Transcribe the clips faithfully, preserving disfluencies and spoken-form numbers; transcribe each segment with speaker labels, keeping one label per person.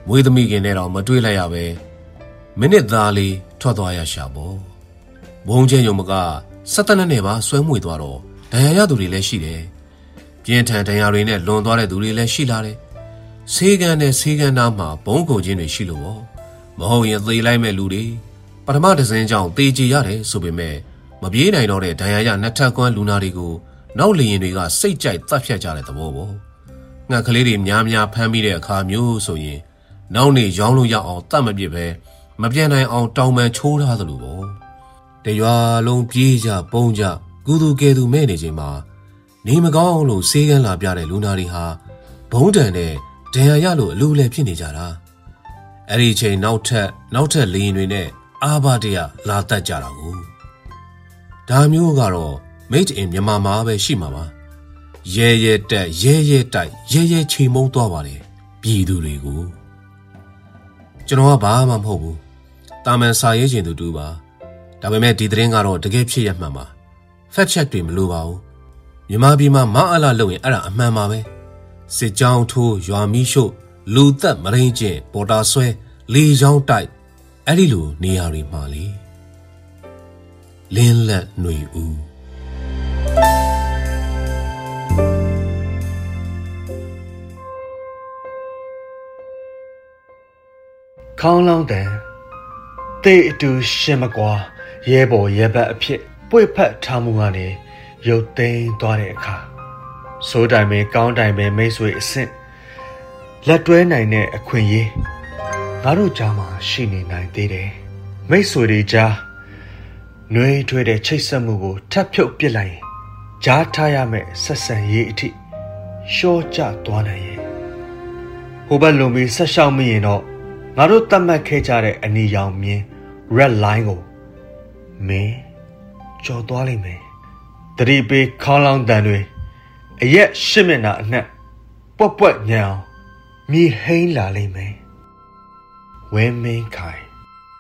Speaker 1: မွေးသမီးခင်နဲ့တော့မတွေ့လိုက်ရပဲမိနစ်သားလေးထွက်သွားရရှာပေါ့ဘုံချင်းယုံမကစက်တနက်နဲ့ပါဆွဲမွေသွားတော့ဒဏ်ရာရသူတွေလည်းရှိတယ်ပြင်းထန်ဒဏ်ရာတွေနဲ့လွန်သွားတဲ့သူတွေလည်းရှိလာတယ်ဆေးကန်နဲ့ဆေးကန်သားမှာဘုံကုန်ချင်းတွေရှိလို့ပေါ့မဟုတ်ရင်သေလိုက်မဲ့လူတွေပထမဒဇင်းကြောင့်သေချေရတယ်ဆိုပေမဲ့မပြေးနိုင်တော့တဲ့ဒဏ်ရာရနှစ်ထပ်ကွမ်းလူနာတွေကိုနောက်လေရင်တွေကစိတ်ကြိုက်တတ်ဖြတ်ကြတဲ့သဘောပေါ့ငှက်ကလေးတွေများများဖမ်းပြီးတဲ့အခါမျိုးဆိုရင်နောက်နေရောင်းလို့ရအောင်တတ်မပြစ်ပဲမပြန်နိုင်အောင်တောင်ပန်ချိုးထားသလိုပေါ့တရွာလုံးပြေးကြပုံကြကူသူကဲသူမဲ့နေချိန်မှာနေမကောင်းလို့ဆေးကန်းလာပြတဲ့လူနာတွေဟာဘုံတန်နဲ့ဒဏ်ရာရလို့အလိုလဲဖြစ်နေကြတာအဲ့ဒီချိန်နောက်ထပ်နောက်ထပ်လေရင်တွေနဲ့အာဘတရလာတတ်ကြတာကိုဒါမျိုးကတော့ made in မြန်မာမှာပဲရှိမှာပါရဲရဲတက်ရဲရဲတိုက်ရဲရဲချိန်မုံသွားပါလေပြည်သူတွေကိုကျွန်တော်ကဘာမှမဟုတ်ဘူးတာမန်စာရေးခြင်းသူတူပါဒါပေမဲ့ဒီသတင်းကတော့တကယ်ဖြစ်ရမှန်ပါ fact check တွေမလိုပါဘူးမြန်မာပြည်မှာမအလားလုပ်ရင်အဲ့ဒါအမှန်ပါပဲစစ်ကြောင်းထိုးရွာမီးရှို့လူသက်မရင်းကျင်ပေါ်တာဆွဲလေချောင်းတိုက်အဲ့ဒီလိုနေရာတွေမှာလေလင်းလက်ຫນွေဦး
Speaker 2: ခေါင်းလောင်းတန်တေအတူရှင်မကွာရဲဘော်ရဲဘက်အဖြစ်ပွေဖက်ထားမှုကနေရုတ်သိမ်းသွားတဲ့အခါစိုးတိုင်ပဲကောင်းတိုင်ပဲမိတ်ဆွေအဆင့်လက်တွဲနိုင်တဲ့အခွင့်အရေးငါတို့ကြားမှာရှိနေနိုင်သေးတယ်မိတ်ဆွေတွေကြားနှွေးထွေးတဲ့ချိတ်ဆက်မှုကိုထပ်ဖြုတ်ပစ်လိုက်ရင်ကြားထားရမယ့်ဆက်ဆံရေးအထိရှော့ကျသွားနိုင်ရဲ့ဟိုဘက်လုံပြီးဆက်ရှောက်မိရင်တော့ငါတို့တတ်မှတ်ခဲ့ကြတဲ့အနီရောင်မြင် red line ကိုမင်းကျော်သွားလိမ့်မယ်တတိပေးခေါင်းလောင်းတန်တွေအရက်ရှစ်မျက်နှာအနှက်ပွက်ပွက်ညံအောင်မြေဟိန်းလာလိမ့်မယ်ဝဲမင်းခိုင်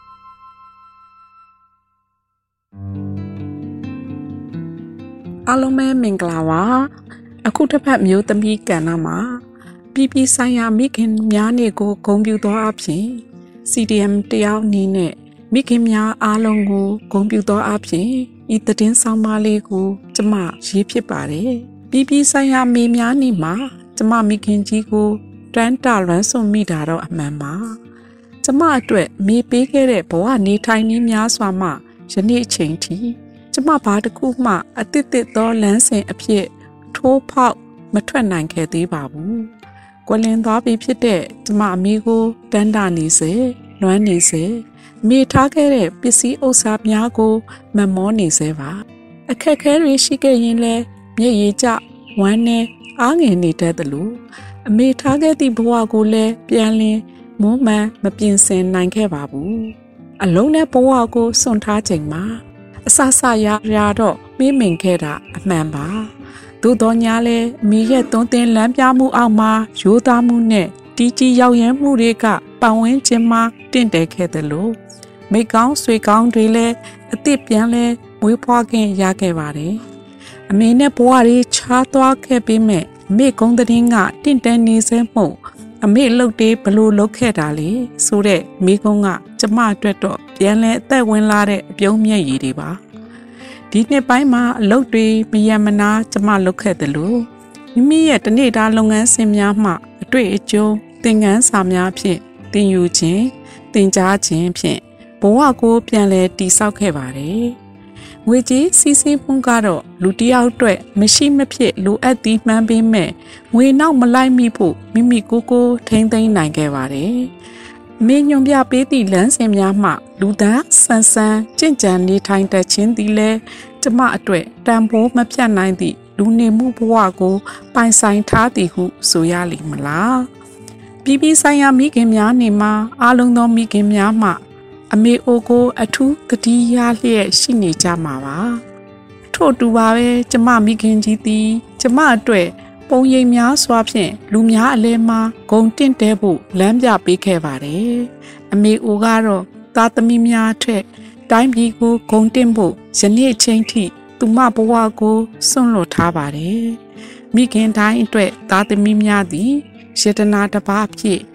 Speaker 3: အားလုံးပဲမင်္ဂလာပါအခုတစ်ဖက်မျိုးသမီးကဏ္ဍမှာပြည်ပြည်ဆိုင်ရာမိခင်များနေ့ကိုဂုဏ်ပြုသောအဖြစ် စီ ဒီ အမ် တယောက်အနေနဲ့မိခင်များအားလုံးကိုဂုဏ်ပြုသောအဖြစ်ဤသတင်းဆောင်မလေးကိုကျမရေးဖြစ်ပါတယ်ပြည်ပြည်ဆိုင်ရာမိများနေ့မှာကျမမိခင်ကြီးကိုတန်းတလွမ်းစွန်မိတာတော့အမှန်ပါကျမအတွက်မိပေးခဲ့တဲ့ဘဝနေထိုင်နည်းများစွာမှယနေ့အချိန်ထိကျမဘာတစ်ခုမှအသစ်သစ်သောလမ်းစဉ်အဖြစ်ထိုးဖောက်မထွက်နိုင်ခဲ့သေးပါဘူးကွယ်လွန်သွားပြီဖြစ်တဲ့ကျမအမိကိုတန်းတာနေစေလွမ်းနေစေမိထားခဲ့တဲ့ပစ္စည်းဥစ္စာများကိုမမောနေစေပါအခက်ခဲတွေရှိခဲ့ရင်လည်းမျက်ရည်ကျဝမ်းနဲ့အားငယ်နေတတ်တယ်လို့အမိထားခဲ့သည့်ဘဝကိုလည်းပြန်လည်မွမ်းမံမပြင်ဆင်နိုင်ခဲ့ပါဘူးအလုံးနဲ့ဘဝကိုစွန့်ထားချိန်မှာအဆဆရရတော့မိမင်ခဲ့တာအမှန်ပါသို့တော်ညာလဲမိရဲ့သွန်းသင်လမ်းပြမှုအောက်မှာရိုးသားမှုနဲ့တီးကြီးရောက်ရမ်းမှုတွေကပတ်ဝန်းကျင်မှာတင့်တယ်ခဲ့တယ်လို့မိကောင်းဆွေကောင်းတွေလည်းအသစ်ပြန်လဲမွေးဖွားခင်ရခဲ့ပါတယ်အမေနဲ့ဘဝတွေခြားသွားခဲ့ပြီးမဲ့မိကုန်းတဲ့င်းကတင့်တယ်နေစဲမှုအမေလှုပ်တေးဘလို့လှုပ်ခဲ့တာလေဆိုတဲ့မိကုန်းကကျမအတွက်တော့ပြန်လဲအသက်ဝင်လာတဲ့အပြုံးမျက်ရည်တွေပါဒီနှစ်ပိုင်းမှာအလုပ်တွေမယမနာကျမလုပ်ခဲ့တယ်လို့မိမိရဲ့တနေ့တာလုပ်ငန်းစဉ်များမှအတွေ့အကြုံသင်ခန်းစာများဖြင့်သင်ယူခြင်းသင်ကြားခြင်းဖြင့်ဘဝကိုပြန်လည်တည်ဆောက်ခဲ့ပါတယ်ငွေကြေးစီးဆင်းမှုကတော့လူတစ်ယောက်အတွက်မရှိမဖြစ်လိုအပ်သည်မှန်းပေးမဲ့ငွေနောက်မလိုက်မိဖို့မိမိကိုယ်ကိုထိန်းသိမ်းနိုင်ခဲ့ပါတယ်မင်းညွန်ပြပေးသည့်လမ်းစဉ်များမှလူသားဆန်းဆန်းကြင်ကြံနေထိုင်တတ်ခြင်းသည်လည်းကျမအတွက်တန်ဖိုးမဖြတ်နိုင်သည့်လူနေမှုဘဝကိုပိုင်ဆိုင်ထားသည်ဟုဆိုရလိမ့်မလားပြည်ပြည်ဆိုင်ရာမိခင်များနေမှာအားလုံးသောမိခင်များမှအမေအိုကိုအထူးတတိယလျက်ရှိနေကြမှာပါထို့တူပါပဲကျမမိခင်ကြီးသည်ကျမအတွက်ပုံရိပ်များစွာဖြင့်လူများအလဲမှာဂုံတင့်တဲဖို့လမ်းပြပေးခဲ့ပါတယ်အမေအိုကတော့သားသမီးများထက်တိုင်းပြည်ကိုဂုံတင့်ဖို့ယနေ့ချိန်ထိသူမဘဝကိုစွန့်လွတ်ထားပါတယ်မိခင်တိုင်းအတွက်သားသမီးများသည်ယတနာတစ်ပါးဖြစ်